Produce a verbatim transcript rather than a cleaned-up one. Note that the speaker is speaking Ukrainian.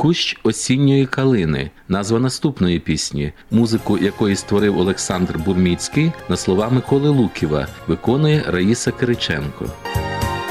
«Кущ осінньої калини» – назва наступної пісні, музику якої створив Олександр Бурміцький на слова Миколи Луківа, виконує Раїса Кириченко.